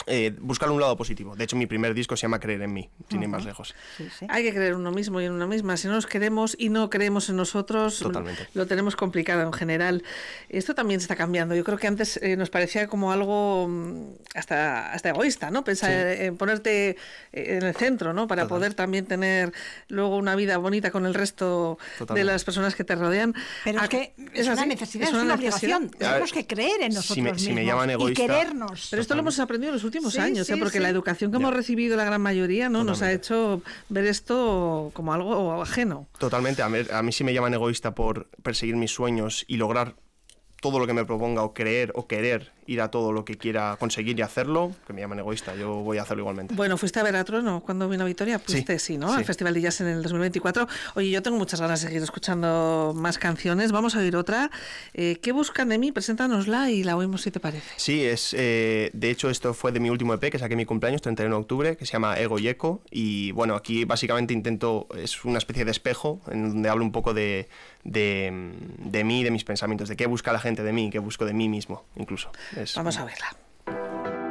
buscar un lado positivo. De hecho, mi primer disco se llama Creer en mí, sin ir más lejos. Sí, sí. Hay que creer en uno mismo y en una misma. Si no nos queremos y no creemos en nosotros, Totalmente. lo tenemos complicado en general. Esto también se está cambiando. Yo creo que antes nos parecía como algo hasta egoísta, ¿no? Pensar en ponerte en el centro, ¿no? Para poder también tener luego una vida bonita con el resto de las personas que te rodean. Pero es que es una necesidad, es una obligación. Tenemos que creer en nosotros mismos si me llaman egoísta, y querernos. Pero esto lo hemos aprendido en los últimos años, porque la educación que Ya. hemos recibido la gran mayoría, ¿no? Nos ha hecho ver esto como algo ajeno. Totalmente. A mí sí me llaman egoísta por perseguir mis sueños y lograr todo lo que me proponga, o creer o querer ir a todo lo que quiera conseguir y hacerlo, que me llaman egoísta. Yo voy a hacerlo igualmente. Bueno, fuiste a ver a Trueno cuando vino a Vitoria, sí, ¿no? Sí. Al Festival de Jazz en el 2024. Oye, yo tengo muchas ganas de seguir escuchando más canciones. Vamos a oír otra. ¿Qué buscan de mí? Preséntanosla y la oímos si te parece. Sí, de hecho esto fue de mi último EP que saqué en mi cumpleaños, 31 de octubre, que se llama Ego y Eco, y bueno, aquí básicamente es una especie de espejo en donde hablo un poco de mí, de mis pensamientos, de qué busca la gente de mí, qué busco de mí mismo, incluso. Vamos a verla.